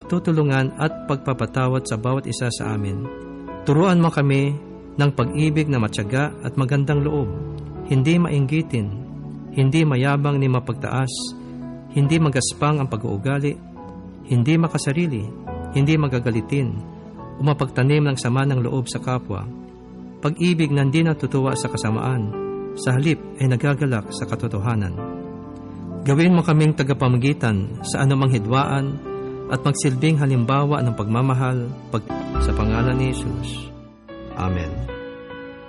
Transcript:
pagtutulungan at pagpapatawad sa bawat isa sa amin. Turuan mo kami ng pag-ibig na matyaga at magandang loob, hindi mainggitin, hindi mayabang ni mapagtaas, hindi magaspang ang pag-uugali, hindi makasarili, hindi magagalitin, o mapagtanim ng sama ng loob sa kapwa. Pag-ibig na hindi natutuwa sa kasamaan, sa halip ay nagagalak sa katotohanan. Gawin mo kaming tagapamagitan sa anumang hidwaan at magsilbing halimbawa ng pagmamahal sa pangalan ni Jesus. Amen.